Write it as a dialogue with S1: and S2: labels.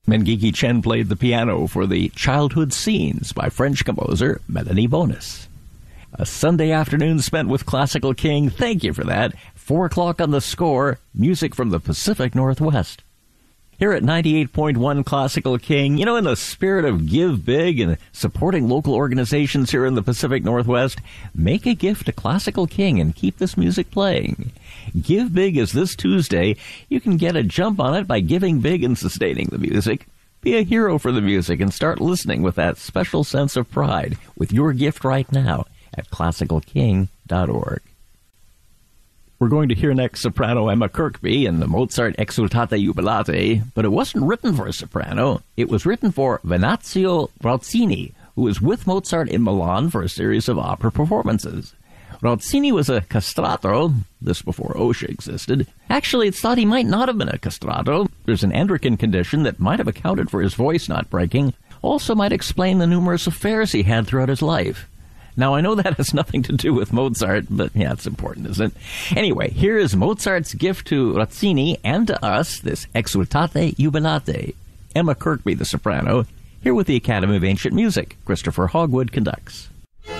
S1: Mengiki Chen played the piano for the Childhood Scenes by French composer Melanie Bonis. A Sunday afternoon spent with Classical King. Thank you for that. 4 o'clock on the score, music from the Pacific Northwest. Here at 98.1 Classical King, in the spirit of Give Big and supporting local organizations here in the Pacific Northwest, make a gift to Classical King and keep this music playing. Give Big is this Tuesday. You can get a jump on it by giving big and sustaining the music. Be a hero for the music and start listening with that special sense of pride with your gift right now at classicalking.org. We're going to hear next soprano Emma Kirkby in the Mozart Exultate Jubilate, but it wasn't written for a soprano. It was written for Venanzio Rauzzini, who was with Mozart in Milan for a series of opera performances. Rauzzini was a castrato, this before OSHA existed. Actually, it's thought he might not have been a castrato. There's an endocrine condition that might have accounted for his voice not breaking, also might explain the numerous affairs he had throughout his life. Now, I know that has nothing to do with Mozart, but yeah, it's important, isn't it? Anyway, here is Mozart's gift to Rauzzini and to us, this Exultate Jubilate. Emma Kirkby, the soprano, here with the Academy of Ancient Music. Christopher Hogwood conducts.